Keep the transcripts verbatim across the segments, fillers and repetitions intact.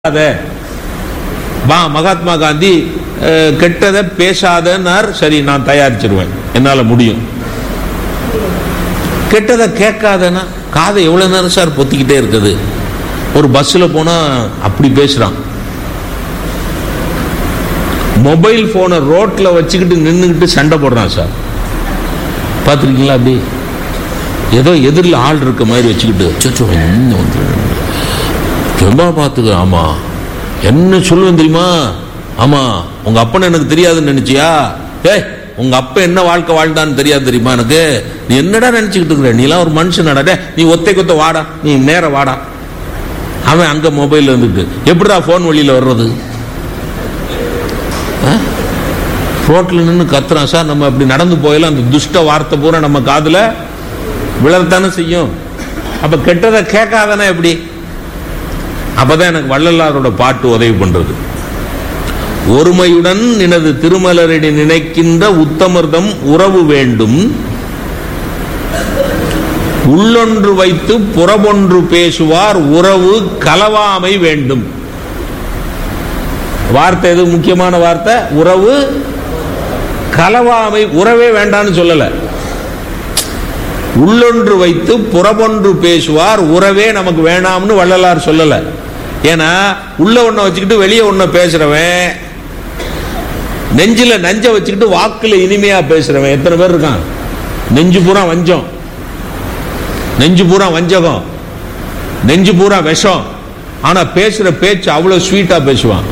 வா மகாத்மா காந்தி கெட்டதை பேசாதன்னார். சரி, நான் தயாரிச்சிருவேன், என்னால முடியும். கெட்டதை கேட்காதனா காதை எவ்வளவு நேரம் சார் பொத்திக்கிட்டே இருக்குது. ஒரு பஸ்ல போனா அப்படி பேசுறான். மொபைல் போனை ரோட்ல வச்சுக்கிட்டு நின்றுக்கிட்டு சண்டை போடுறான் சார். பார்த்துருக்கீங்களா? அப்படி ஏதோ எதிரில் ஆள் இருக்க மாதிரி வச்சுக்கிட்டு ரொம்ப பார்த்துக்க. ஆமா, என்ன சொல்லுவேன் தெரியுமா? ஆமா, உங்க அப்பனை எனக்கு தெரியாதுன்னு நினைச்சியா? ஏய், உங்க அப்ப என்ன வாழ்க்கை வாழ்ந்தான்னு தெரியாது தெரியுமா எனக்கு? நீ என்னடா நினைச்சுக்கிட்டு இருக்கிற? நீ எல்லாம் ஒரு மனுஷனாடா? நீ ஒத்தை கொத்த வாடா, நீ நேர வாடா. அவன் அங்க மொபைல் வந்துட்டு எப்படிடா போன் வழியில வர்றது? ரோட்ல நின்று கத்துறான் சார். நம்ம அப்படி நடந்து போயலாம், அந்த துஷ்ட வார்த்தை பூரா நம்ம காதுல விழத்தானே செய்யும். அப்ப கெட்டதை கேட்காதானே எப்படி? அப்பதான் எனக்கு வள்ளலாரோட பாட்டு உதவி பண்றது. ஒருமையுடன் எனது திருமலரடி நினைக்கின்ற உத்தமர்தம் உறவு வேண்டும், உள்ளொன்று வைத்து புறமொன்று பேசுவார் உறவு கலவாமை வேண்டும். வார்த்தை எது முக்கியமான வார்த்தை? உறவு கலவாமை. உறவே வேண்டான்னு சொல்லல. உள்ளொன்று வைத்து புறமொன்று பேசுவார் உறவே நமக்கு வேணாம்னு வள்ளலார் சொல்லல. ஏன்னா உள்ள ஒன்ன வச்சுக்கிட்டு வெளியே ஒன்ன பேசுறவன், நெஞ்சில நஞ்ச வச்சுக்கிட்டு வாக்குல இனிமையா பேசுறவன் எத்தனை பேர் இருக்கான்? நெஞ்சு பூரா வஞ்சம், நெஞ்சு பூரா வஞ்சகம், நெஞ்சு பூரா விஷம். ஆனா பேசுற பேச்சு அவ்வளவு ஸ்வீட்டா பேசுவான்.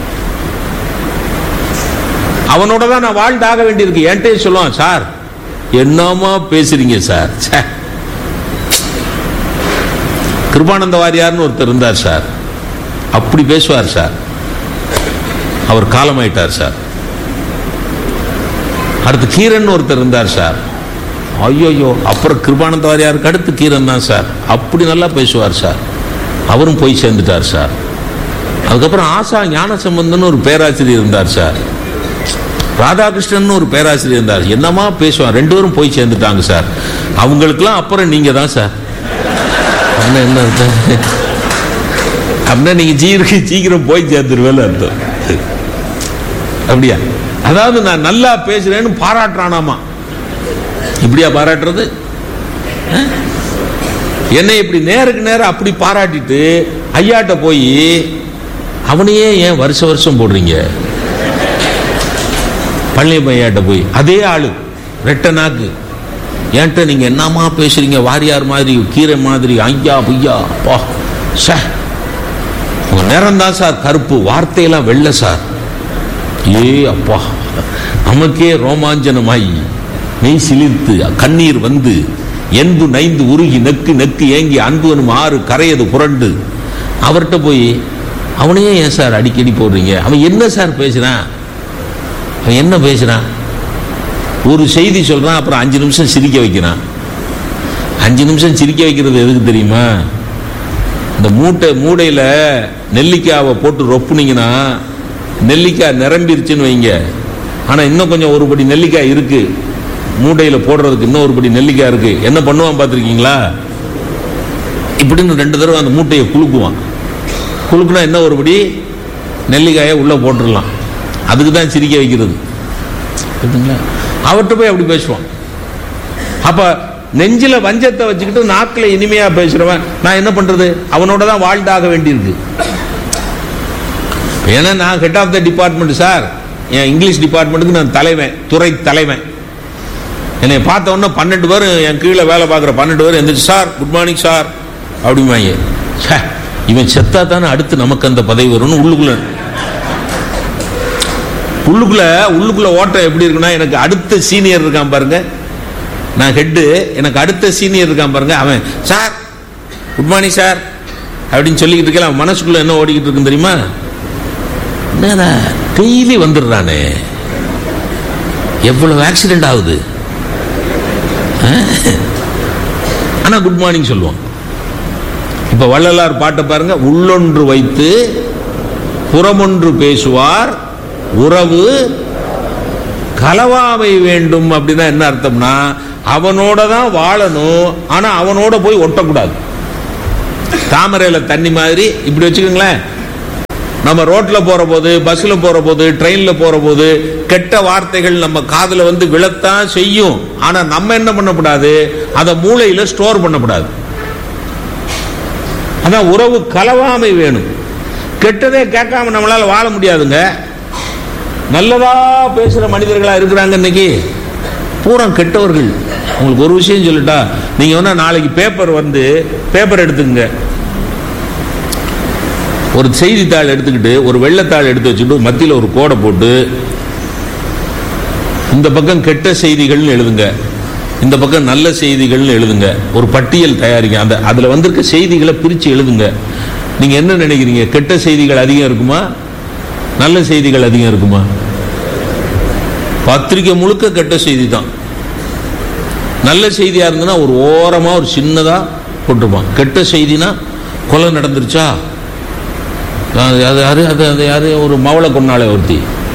அவனோட தான் நான் வாழ்ந்தாக வேண்டியிருக்கு. என்கிட்ட சொல்லுவான், சார் என்னமா பேசுறீங்க சார். கிருபானந்த வாரியார்னு ஒருத்தர் இருந்தார் சார், அப்படி பேசுவார் சார். அவர் காலமாயிட்டார் சார். அடுத்து கீரன் ஒருத்தர் இருந்தார் சார். ஐயோ, அப்புறம் கிருபானந்த வாரியாருக்கு அடுத்து கீரன் தான் சார். அப்படி நல்லா பேசுவார் சார். அவரும் போய் சேர்ந்துட்டார் சார். அதுக்கப்புறம் ஆசா ஞான சம்பந்தன் ஒரு பேராசிரியர் இருந்தார் சார். ராதாகிருஷ்ணன் ஒரு பேராசிரியர் இருந்தார். என்னமா பேசுவார். ரெண்டு பேரும் போய் சேர்ந்துட்டாங்க சார். அவங்களுக்கெல்லாம் அப்புறம் நீங்க தான் சார். என்ன அர்த்தம்? அப்படின்னா நீங்க சீக்கிரம் போய் சேர்ந்துருவேன் அர்த்தம். அப்படியா? அதாவது நான் நல்லா பேசுறேன்னு பாராட்டுறானாமா. இப்படியா பாராட்டுறது? என்னை இப்படி நேருக்கு நேரம் அப்படி பாராட்டிட்டு ஐயாட்ட போய் அவனையே ஏன் வருஷ வருஷம் போடுறீங்க? பழனியப்ப ஐயாட்ட போய் அதே ஆளு ரெட்ட நாக்கு என்கிட்ட நீங்க என்னமா பேசுறீங்க? வாரியார் மாதிரி, கீரை மாதிரி, ஐயா புய்யா அப்பா சார், உங்க நேரம் தான் சார் கருப்பு, வார்த்தையெல்லாம் வெள்ள சார். ஏ அப்பா, நமக்கே ரோமாஞ்சனமாய் மெய் சிலிர்த்து கண்ணீர் வந்து என்பு நைந்து உருகி நெக்கு நெக்கு ஏங்கி அன்புவனும் ஆறு கரையது புரண்டு. அவர்கிட்ட போய் அவனையே ஏன் சார் அடிக்கடி போடுறீங்க? அவன் என்ன சார் பேசுறான்? அவன் என்ன பேசுறான்? ஒரு செய்தி சொல்றான், அப்புறம் அஞ்சு நிமிஷம் சிரிக்க வைக்கிறான். அஞ்சு நிமிஷம் சிரிக்க வைக்கிறது எதுக்கு தெரியுமா? இந்த மூட்டை மூடையில நெல்லிக்காவை போட்டு ரொப்புனீங்கன்னா நெல்லிக்காய் நிரம்பிருச்சுன்னு வைங்க. ஆனா இன்னும் கொஞ்சம் ஒரு படி நெல்லிக்காய் இருக்கு, மூடையில போடுறதுக்கு இன்னும் ஒரு படி நெல்லிக்காய் இருக்கு. என்ன பண்ணுவான் பார்த்துருக்கீங்களா? இப்படின்னு ரெண்டு தடவை அந்த மூட்டையை குலுக்குவான். குலுக்குனா என்ன ஒரு படி நெல்லிக்காயை உள்ள போட்டுடலாம். அதுக்கு தான் சிரிக்க வைக்கிறது. அவர்கிட்ட போய் அப்படி பேசுவான். அப்ப நெஞ்சில வஞ்சத்தை வச்சுக்கிட்டு நாக்கில் இனிமையா பேசுறவன் நான் என்ன பண்றது? அவனோட தான் வாழ்ந்தாக வேண்டியிருக்கு. ஏன்னா நான் head of the department sir, N English டிபார்ட்மெண்ட்டுக்கு நான் தலைவன், துறை தலைவன். என்னை பார்த்த உடனே பன்னெண்டு பேர் என் கீழே வேலை பார்க்குற பன்னெண்டு பேர் எந்திரிச்சு சார் குட் மார்னிங் சார் அப்படிமாங்க. இவன் செத்தா தானே அடுத்து நமக்கு அந்த பதவி வரும்னு உள்ளுக்குள்ள உள்ளுக்குள்ள உள்ளுக்குள்ள ஓட்டம் எப்படி இருக்குன்னா, எனக்கு அடுத்த சீனியர் இருக்கான் பாருங்க, நான் ஹெட்டு, எனக்கு அடுத்த சீனியர் இருக்கான் பாருங்க, அவன் சார் குட் மார்னிங் சார் அப்படின்னு சொல்லிக்கிட்டு இருக்கல, அவன் மனசுக்குள்ள என்ன ஓடிக்கிட்டு இருக்குன்னு தெரியுமா? என்னடா டெய்லி வந்துடுறானே, எவ்வளவு ஆக்சிடென்ட் ஆகுது, ஆனா குட் மார்னிங் சொல்லுவான். இப்ப வள்ளலார் பாட்டை பாருங்க, உள்ளொன்று வைத்து புறமொன்று பேசுவார் உறவு கலவாமை வேண்டும். அப்படின்னா என்ன அர்த்தம்னா, அவனோட தான் வாழணும், ஆனா அவனோட போய் ஒட்டக்கூடாது. தாமரையில தண்ணி மாதிரி இப்படி வச்சுக்கோங்களேன், நம்ம ரோட்ல போற போது, பஸ்ல போற போது, ட்ரெயின்ல போற போது கெட்ட வார்த்தைகள் நம்ம காதுல வந்து விழத்தான் செய்யும். ஆனா நம்ம என்ன பண்ணக்கூடாது, அதை மூளையில ஸ்டோர் பண்ணக்கூடாது. அதான் உறவு கலவாமை வேணும். கெட்டதே கேட்காம நம்மளால வாழ முடியாதுங்க. நல்லதா பேசுற மனிதர்களா இருக்கிறாங்க இன்னைக்கு, பூரா கெட்டவர்கள். உங்களுக்கு ஒரு விஷயம் சொல்லிட்டா, நீங்க வேணா நாளைக்கு பேப்பர் வந்து பேப்பர் எடுத்துங்க, ஒரு செய்தித்தாள் எடுத்துக்கிட்டு ஒரு வெள்ளத்தாள் எடுத்து வச்சுட்டு மத்தியில் ஒரு கோடை போட்டு இந்த பக்கம் கெட்ட செய்திகள்னு எழுதுங்க, இந்த பக்கம் நல்ல செய்திகள்னு எழுதுங்க. ஒரு பட்டியல் தயாரிங்க, அந்த அதுல வந்திருக்க செய்திகளை பிரிச்சு எழுதுங்க. நீங்க என்ன நினைக்கிறீங்க, கெட்ட செய்திகள் அதிகம் இருக்குமா, நல்ல செய்திகள் அதிகம் இருக்குமா? பத்திரிக்கை முழுக்க கெட்ட செய்தி தான். நல்ல செய்தியா இருந்ததுன்னா ஒரு ஓரமா ஒரு சின்னதா போட்டுருப்பான். கெட்ட செய்தினா கொலை நடந்துருச்சா, அது யாரு அது அது யாரு ஒரு மவளை கொண்டாளே ஒருத்தி,